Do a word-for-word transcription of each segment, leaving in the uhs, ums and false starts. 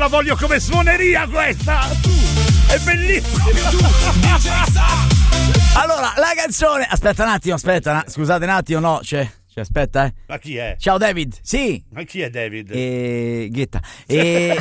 la voglio come suoneria questa. È bellissima. Allora, la canzone. Aspetta un attimo, aspetta. Scusate un attimo, no, c'è. Cioè, aspetta, eh. Ma chi è? Ciao David. Sì. Ma chi è David? E... Ghetta. E...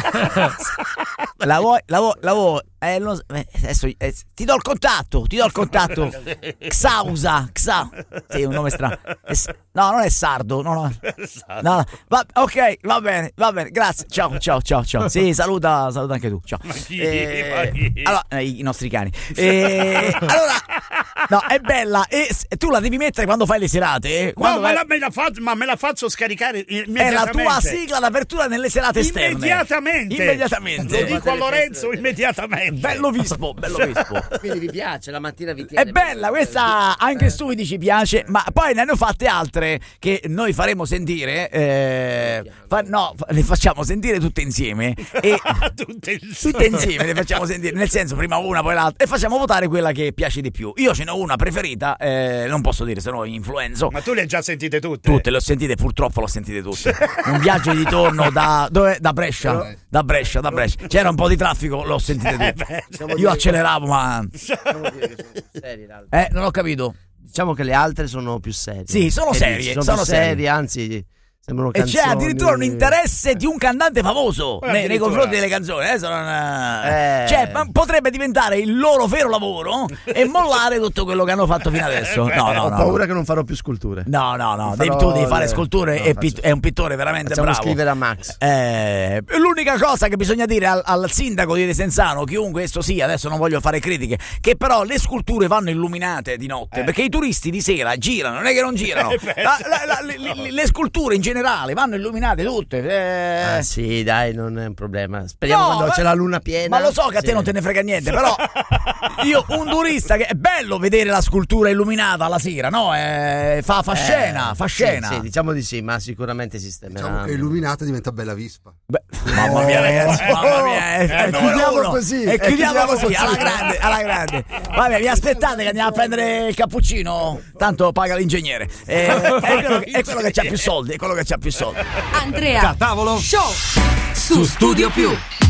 la vuoi? La vuoi? La vuoi? Eh, non... eh, adesso eh, ti do il contatto, ti do il contatto. Xausa, Xa. Sì, un nome strano. No, non è sardo, no, no. no. Va... ok, va bene, va bene, grazie. Ciao, ciao, ciao, ciao. Sì, saluta, saluta anche tu. Ciao. Ma chi? Eh... Ma chi? Allora, eh, i nostri cani. Eh... allora, no, è bella e tu la devi mettere quando fai le serate. Quando no, ma, vai... la, me la faccio, ma me la faccio scaricare immediatamente. È la tua sigla d'apertura nelle serate esterne. Immediatamente. Immediatamente. Lo dico a Lorenzo immediatamente. Bello vispo, bello vispo. Quindi vi piace, la mattina vi tiene. È bella questa, anche su dici piace, ma poi ne hanno fatte altre che noi faremo sentire. Eh, fa, no, le facciamo sentire tutte insieme. E tutte insieme. Tutte insieme le facciamo sentire, nel senso prima una poi l'altra e facciamo votare quella che piace di più. Io ce n'ho una preferita, eh, non posso dire se no influenzo. Ma tu le hai già sentite tutte? Tutte, le ho sentite, purtroppo le ho sentite tutte. Un viaggio di ritorno da dove? Da Brescia. Da Brescia, da Brescia. C'era un po' di traffico, l'ho sentite tutte. Io acceleravo, ma eh, non ho capito. Diciamo che le altre sono più serie. Sì, sono e serie, sono, sono più serie. serie, anzi sembrano e canzoni. c'è addirittura un interesse di un cantante famoso eh, nei, nei confronti delle canzoni. Adesso non, eh. Cioè, potrebbe diventare il loro vero lavoro e mollare tutto quello che hanno fatto fino adesso. No, no, Ho no. paura che non farò più sculture. No, no, no. Farò Tu devi fare le... sculture no, e faccio... pitt- è un pittore veramente Facciamo bravo. scrivere a Max. Eh, l'unica cosa che bisogna dire al, al sindaco di Desenzano, chiunque esso sia, adesso non voglio fare critiche, che però le sculture vanno illuminate di notte, eh. perché i turisti di sera girano, non è che non girano. la, la, la, le, le, le sculture in generale vanno illuminate tutte. Eh. Ah sì, dai, non è un problema. Speriamo No, quando ma, c'è la luna piena. Ma lo so che a te sì. non te ne frega niente, però io un turista che è bello vedere la scultura illuminata alla sera, no? Eh, fa, fa Eh, scena, fa scena. Sì, sì, diciamo di sì, ma sicuramente sistemerà. Diciamo che illuminata diventa bella vispa. Beh, mamma mia, ragazzi, mamma mia, eh, eh, eh, chiudiamo uno. così, E eh, chiudiamo chiudiamo così, così. alla grande, alla grande. Vabbè, vi aspettate che andiamo a prendere il cappuccino? Tanto paga l'ingegnere. Eh, è, quello che, è quello che c'ha più soldi, è quello che c'ha più soldi. Andrea Tavolo Show su Studio Più.